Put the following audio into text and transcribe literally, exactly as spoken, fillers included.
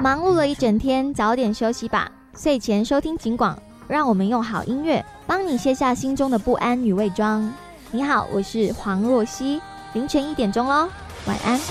忙碌了一整天，早点休息吧。睡前收听警广，让我们用好音乐帮你卸下心中的不安与伪装。你好，我是黄若曦，凌晨一点钟咯，晚安。